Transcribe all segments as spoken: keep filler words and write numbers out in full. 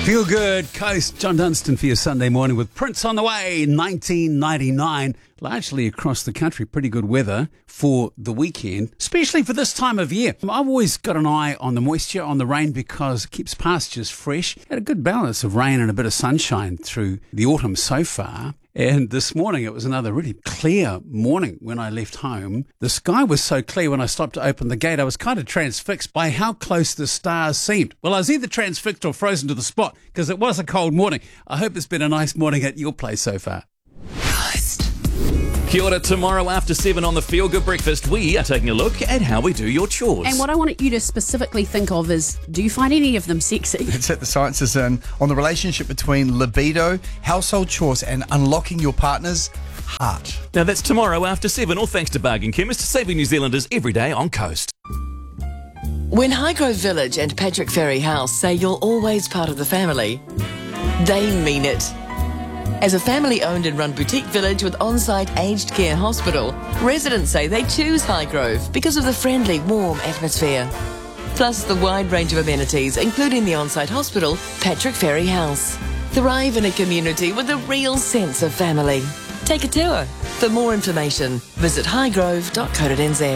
Feel Good Coast, John Dunstan for your Sunday morning with Prince on the Way, nineteen ninety-nine. Largely across the country, pretty good weather for the weekend, especially for this time of year. I've always got an eye on the moisture, on the rain, because it keeps pastures fresh. Had a good balance of rain and a bit of sunshine through the autumn so far. And this morning, it was another really clear morning when I left home. The sky was so clear when I stopped to open the gate, I was kind of transfixed by how close the stars seemed. Well, I was either transfixed or frozen to the spot because it was a cold morning. I hope it's been a nice morning at your place so far. Kia ora. Tomorrow after seven on the Feel Good Breakfast, we are taking a look at how we do your chores. And what I want you to specifically think of is, do you find any of them sexy? It's at the Sciences in on the relationship between libido, household chores, and unlocking your partner's heart. Now that's tomorrow after seven, all thanks to Bargain Chemist, saving New Zealanders every day on Coast. When Highgrove Village and Patrick Ferry House say you're always part of the family, they mean it. As a family-owned and run boutique village with on-site aged care hospital, residents say they choose Highgrove because of the friendly, warm atmosphere. Plus the wide range of amenities, including the on-site hospital, Patrick Ferry House. Thrive in a community with a real sense of family. Take a tour. For more information, visit highgrove dot co dot n z.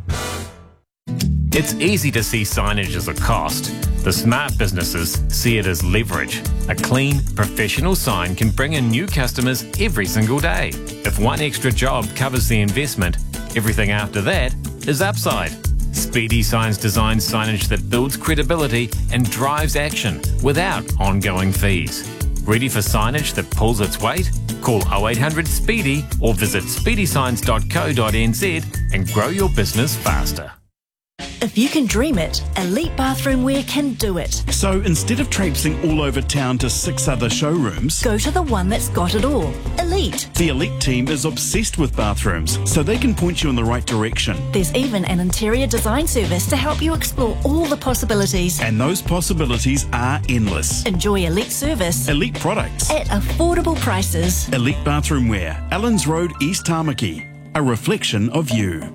It's easy to see signage as a cost. The smart businesses see it as leverage. A clean, professional sign can bring in new customers every single day. If one extra job covers the investment, everything after that is upside. Speedy Signs designs signage that builds credibility and drives action without ongoing fees. Ready for signage that pulls its weight? Call oh eight hundred SPEEDY or visit speedy signs dot co dot n z and grow your business faster. If you can dream it, Elite Bathroom Wear can do it. So instead of traipsing all over town to six other showrooms, go to the one that's got it all. Elite. The Elite team is obsessed with bathrooms, so they can point you in the right direction. There's even an interior design service to help you explore all the possibilities. And those possibilities are endless. Enjoy Elite service, Elite products at affordable prices. Elite Bathroom Wear, Allens Road, East Tamaki. A reflection of you.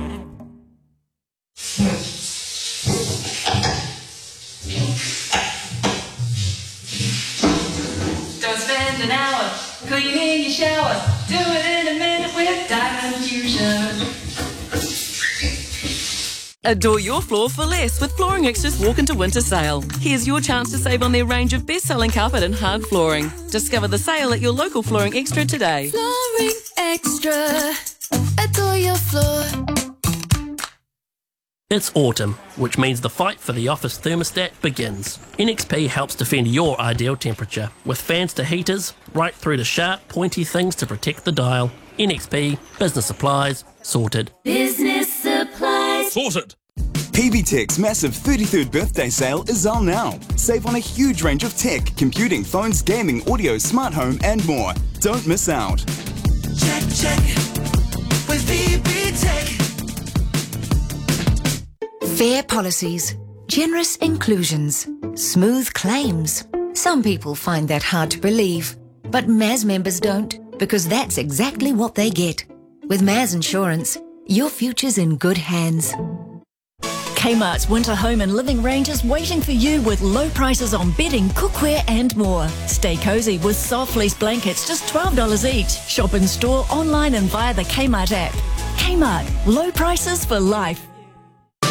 Don't spend an hour cleaning your shower. Do it in a minute with Diamond Fusion. Adore your floor for less with Flooring Extra's Walk into Winter Sale. Here's your chance to save on their range of best-selling carpet and hard flooring. Discover the sale at your local Flooring Extra today. Flooring Extra. Adore your floor. It's autumn, which means the fight for the office thermostat begins. N X P helps defend your ideal temperature, with fans to heaters, right through to sharp, pointy things to protect the dial. N X P, business supplies, sorted. Business supplies. Sorted! P B Tech's massive thirty-third birthday sale is on now. Save on a huge range of tech, computing, phones, gaming, audio, smart home and more. Don't miss out. Check, check. With P B Tech. Fair policies, generous inclusions, smooth claims. Some people find that hard to believe, but M A S members don't, because that's exactly what they get. With M A S Insurance, your future's in good hands. Kmart's winter home and living range is waiting for you with low prices on bedding, cookware and more. Stay cosy with soft fleece blankets, just twelve dollars each. Shop in store, online and via the Kmart app. Kmart, low prices for life.